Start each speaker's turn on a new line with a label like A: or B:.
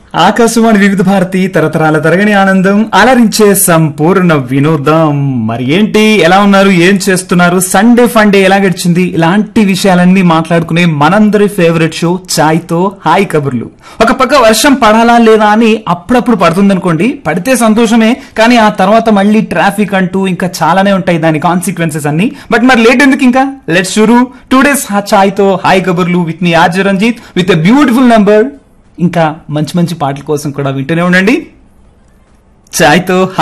A: ఆకాశవాణి వివిధ భారతి తరతరాల తరగని ఆనందం అలరించే సంపూర్ణ వినోదం. మరి ఏంటి, ఎలా ఉన్నారు, ఏం చేస్తున్నారు, సండే ఫండే ఎలా గడిచింది, ఇలాంటి విషయాలన్నీ మాట్లాడుకునే మనందరి ఫేవరెట్ షో చాయ్ తో హాయ్ కబుర్లు. ఒక పక్క వర్షం పడాలా లేదా అని అప్పుడప్పుడు పడుతుందనుకోండి, పడితే సంతోషమే, కానీ ఆ తర్వాత మళ్ళీ ట్రాఫిక్ అంటూ ఇంకా చాలానే ఉంటాయి దాని కాన్సిక్వెన్సెస్ అన్ని. బట్ మరి లేట్ ఎందుకు, ఇంకా లెట్స్ షురూ టుడేస్ చాయ్ తో హాయ్ కబుర్లు with me RJ Ranjith with a beautiful number. ఇంకా మంచి మంచి పాటల కోసం కూడా వింటూనే ఉండండి చాయ్తో.